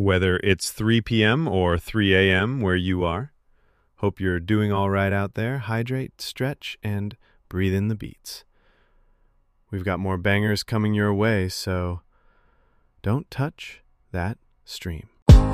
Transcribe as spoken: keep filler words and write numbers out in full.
whether it's three p.m. or three a.m. where you are. Hope you're doing all right out there. Hydrate, stretch, and breathe in the beats. We've got more bangers coming your way, so don't touch that stream.